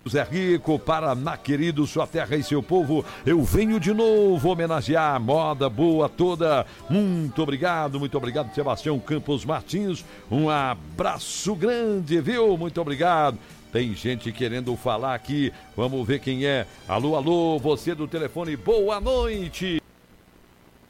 Zé Rico, Paraná querido, sua terra e seu povo, eu venho de novo homenagear a moda boa toda. Muito obrigado, Sebastião Campos Martins, um abraço grande, viu? Muito obrigado. Tem gente querendo falar aqui, vamos ver quem é. Alô, alô, você do telefone, boa noite.